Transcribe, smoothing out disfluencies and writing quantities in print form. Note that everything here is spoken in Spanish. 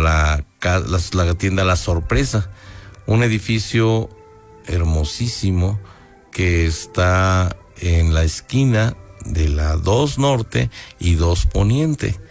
la tienda La Sorpresa, un edificio hermosísimo que está en la esquina de la 2 Norte y 2 Poniente.